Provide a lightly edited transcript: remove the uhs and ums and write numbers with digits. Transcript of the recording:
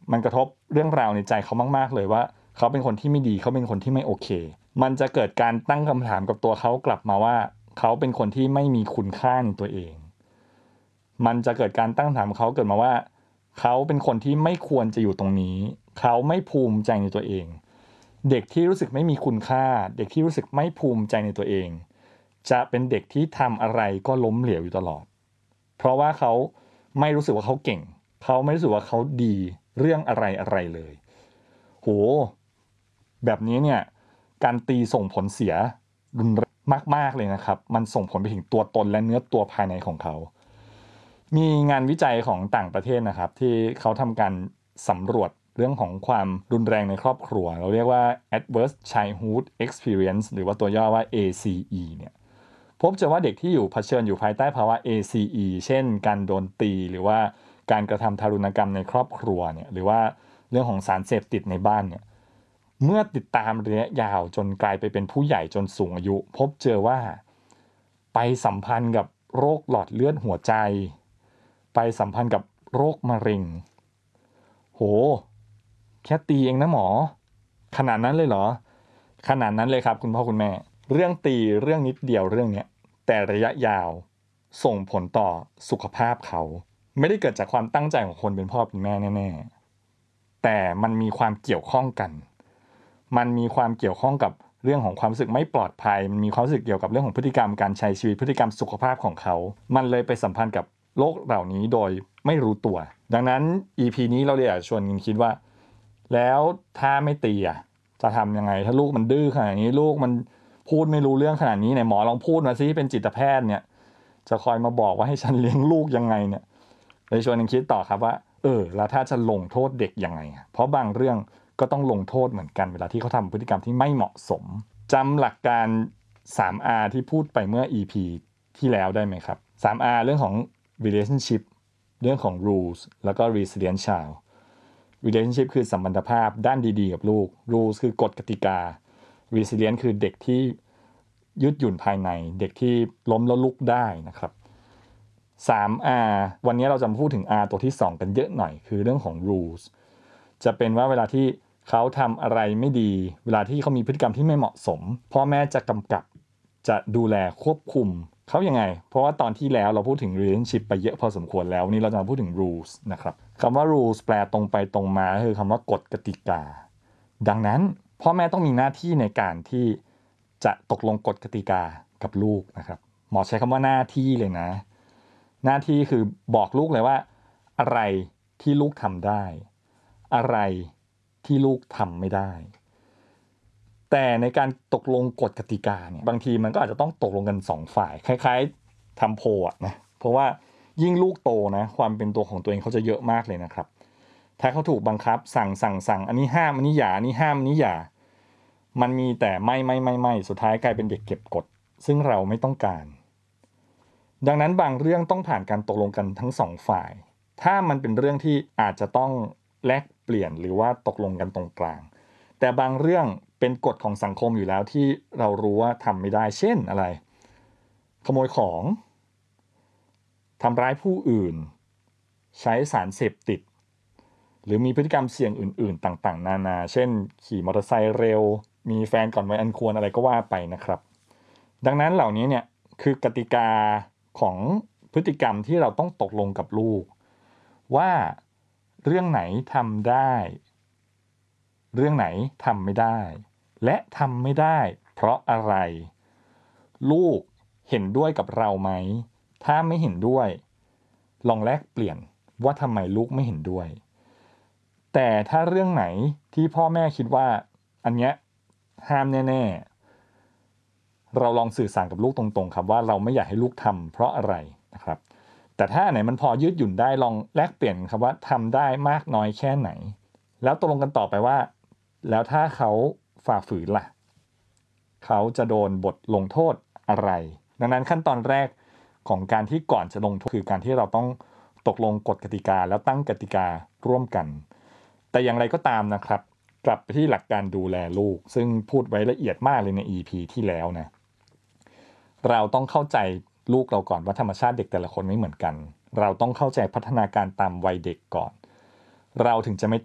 มันกระทบเรื่องราวในใจเขามากๆเลยว่าเขาเป็นคนที่ไม่ดีเขาเป็นคนที่ไม่โอเคมันจะเกิดการตั้งคำถามกับตัวเขากลับมาว่าเขาเป็นคนที่ไม่มีคุณค่าในตัวเองมันจะเกิดการตั้งคำถามเขาเกิดมาว่าเขาเป็นคนที่ไม่ควรจะอยู่ตรงนี้เขาไม่ภูมิใจในตัวเองเด็กที่รู้สึกไม่มีคุณค่าเด็กที่รู้สึกไม่ภูมิใจในตัวเองจะเป็นเด็กที่ทำอะไรก็ล้มเหลวอยู่ตลอดเพราะว่าเขาไม่รู้สึกว่าเขาเก่งเขาไม่รู้สึกว่าเขาดีเรื่องอะไรเลยโหแบบนี้เนี่ยการตีส่งผลเสียรุนแรงมากๆเลยนะครับมันส่งผลไปถึงตัวตนและเนื้อตัวภายในของเขามีงานวิจัยของต่างประเทศนะครับที่เขาทำการสำรวจเรื่องของความรุนแรงในครอบครัวเราเรียกว่า Adverse Childhood Experience หรือว่าตัวย่อว่า ACE เนี่ยพบเจอว่าเด็กที่เผชิญอยู่ภายใต้ภาวะ ACE เช่นการโดนตีหรือว่าการกระทำทารุณกรรมในครอบครัวเนี่ยหรือว่าเรื่องของสารเสพติดในบ้านเนี่ยเมื่อติดตามระยะยาวจนกลายไปเป็นผู้ใหญ่จนสูงอายุพบเจอว่าไปสัมพันธ์กับโรคหลอดเลือดหัวใจไปสัมพันธ์กับโรคมะเร็งโหแค่ตีเองนะหมอขนาดนั้นเลยเหรอขนาดนั้นเลยครับคุณพ่อคุณแม่เรื่องตีเรื่องนิดเดียวเรื่องเนี้ยแต่ระยะยาวส่งผลต่อสุขภาพเขาไม่ได้เกิดจากความตั้งใจของคนเป็นพ่อเป็นแม่แน่ๆแต่มันมีความเกี่ยวข้องกันมันมีความเกี่ยวข้องกับเรื่องของความรู้สึกไม่ปลอดภัยมันมีความรู้สึกเกี่ยวกับเรื่องของพฤติกรรมการใช้ชีวิตพฤติกรรมสุขภาพของเขามันเลยไปสัมพันธ์กับโรคเหล่านี้โดยไม่รู้ตัวดังนั้น EP นี้เราเลยอยากชวนกันคิดว่าแล้วถ้าไม่ตีจะทำยังไงถ้าลูกมันดื้อขนาดนี้ลูกมันพูดไม่รู้เรื่องขนาดนี้ไหนหมอลองพูดมาซิเป็นจิตแพทย์เนี่ยจะคอยมาบอกว่าให้ฉันเลี้ยงลูกยังไงเนี่ยเลยชวนกันคิดต่อครับว่าแล้วถ้าจะลงโทษเด็กยังไงเพราะบางเรื่องก็ต้องลงโทษเหมือนกันเวลาที่เขาทำพฤติกรรมที่ไม่เหมาะสมจำหลักการ 3R ที่พูดไปเมื่อ EP ที่แล้วได้ไหมครับ 3R เรื่องของ relationship เรื่องของ rules แล้วก็ resilient child relationship คือสัมพันธภาพด้านดีๆกับลูก rules คือกฎกติกา resilient คือเด็กที่ยืดหยุ่นภายในเด็กที่ล้มแล้วลุกได้นะครับ 3R วันนี้เราจะมาพูดถึง R ตัวที่2กันเยอะหน่อยคือเรื่องของ rules จะเป็นว่าเวลาที่เขาทำอะไรไม่ดีเวลาที่เขามีพฤติกรรมที่ไม่เหมาะสมพ่อแม่จะกำกับจะดูแลควบคุมเขายังไงเพราะว่าตอนที่แล้วเราพูดถึง relationship ไปเยอะพอสมควรแล้ววันนี้เราจะมาพูดถึง rules นะครับคำว่า rules แปลตรงไปตรงมาคือคำว่ากฎกติกาดังนั้นพ่อแม่ต้องมีหน้าที่ในการที่จะตกลงกฎกติกากับลูกนะครับหมอใช้คำว่าหน้าที่เลยนะหน้าที่คือบอกลูกเลยว่าอะไรที่ลูกทำได้อะไรที่ลูกทำไม่ได้แต่ในการตกลงกฎกติกาเนี่ยบางทีมันก็อาจจะต้องตกลงกัน2ฝ่ายคล้ายๆทำโพลนะเพราะว่ายิ่งลูกโตนะความเป็นตัวของตัวเองเขาจะเยอะมากเลยนะครับถ้าเขาถูกบังคับสั่งอันนี้ห้ามอันนี้อย่าอันนี้ห้ามอันนี้อย่ามันมีแต่ไม่สุดท้ายกลายเป็นเด็กเก็บกดซึ่งเราไม่ต้องการดังนั้นบางเรื่องต้องผ่านการตกลงกันทั้ง2ฝ่ายถ้ามันเป็นเรื่องที่อาจจะต้องแลกเปลี่ยนหรือว่าตกลงกันตรงกลางแต่บางเรื่องเป็นกฎของสังคมอยู่แล้วที่เรารู้ว่าทำไม่ได้เช่นอะไรขโมยของทำร้ายผู้อื่นใช้สารเสพติดหรือมีพฤติกรรมเสี่ยงอื่นๆต่างๆนานาเช่นขี่มอเตอร์ไซค์เร็วมีแฟนก่อนวัยอันควรอะไรก็ว่าไปนะครับดังนั้นเหล่านี้เนี่ยคือกติกาของพฤติกรรมที่เราต้องตกลงกับลูกว่าเรื่องไหนทำได้เรื่องไหนทำไม่ได้และทำไม่ได้เพราะอะไรลูกเห็นด้วยกับเราไหมถ้าไม่เห็นด้วยลองแลกเปลี่ยนว่าทำไมลูกไม่เห็นด้วยแต่ถ้าเรื่องไหนที่พ่อแม่คิดว่าอันเนี้ยห้ามแน่ๆเราลองสื่อสารกับลูกตรงๆครับว่าเราไม่อยากให้ลูกทำเพราะอะไรนะครับแต่ถ้าไหนมันพอยืดหยุ่นได้ลองแลกเปลี่ยนครับว่าทำได้มากน้อยแค่ไหนแล้วตกลงกันต่อไปว่าแล้วถ้าเขาฝ่าฝืนล่ะเขาจะโดนบทลงโทษอะไรดังนั้นขั้นตอนแรกของการที่ก่อนจะลงโทษคือการที่เราต้องตกลงกฎกติกาแล้วตั้งกติการ่วมกันแต่อย่างไรก็ตามนะครับกลับไปที่หลักการดูแลลูกซึ่งพูดไว้ละเอียดมากเลยใน EP ที่แล้วนะเราต้องเข้าใจลูกเราก่อนว่าธรรมชาติเด็กแต่ละคนไม่เหมือนกันเราต้องเข้าใจพัฒนาการตามวัยเด็กก่อนเราถึงจะไม่